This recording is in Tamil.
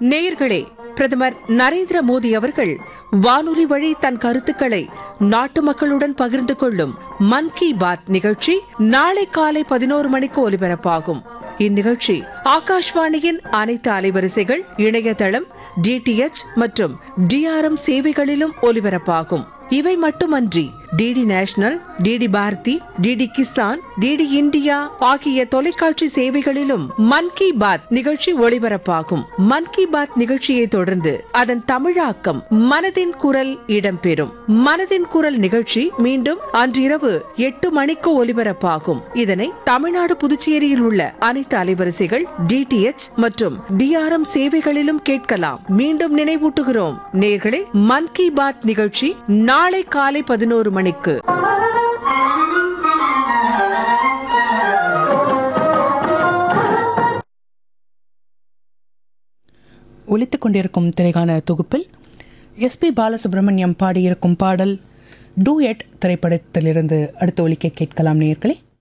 நேயர்களே, பிரதமர் நரேந்திர மோடி அவர்கள் வானொலி வழி தன் கருத்துக்களை நாட்டு மக்களுடன் பகிர்ந்து கொள்ளும் மன் கி பாத் நிகழ்ச்சி நாளை காலை 11 மணிக்கு ஒலிபரப்பாகும். இந்நிகழ்ச்சி ஆகாஷ்வாணியின் அனைத்து அலைவரிசைகள், இணையதளம், DTH மற்றும் DRM சேவைகளிலும் ஒலிபரப்பாகும். இவை மட்டுமன்றி DD national, DD Bharathi, DD Kisan, DD India ஆகிய தொலைக்காட்சி சேவைகளிலும் மன் கி பாத் நிகழ்ச்சி ஒளிபரப்பாகும். மன் கி பாத் நிகழ்ச்சியை தொடர்ந்து அதன் தமிழாக்கம் மனதின் குரல் இடம்பெறும். மனதின் குரல் நிகழ்ச்சி மீண்டும் அன்றிரவு 8 மணிக்கு ஒலிபரப்பாகும். இதனை தமிழ்நாடு, புதுச்சேரியில் உள்ள அனைத்து அலைவரிசைகள், DTH மற்றும் DRM சேவைகளிலும் கேட்கலாம். மீண்டும் நினைவூட்டுகிறோம் நேயர்களே, மன் கி பாத் நிகழ்ச்சி நாளை காலை 11 மணிக்கு. ஒலித்துக் கொண்டிருக்கும் திரைக்கான தொகுப்பில் SP பாலசுப்ரமணியம் பாடியிருக்கும் பாடல் டூயட் திரைப்படத்திலிருந்து அடுத்த ஒலிக்கை கேட்கலாம் நேயர்களே.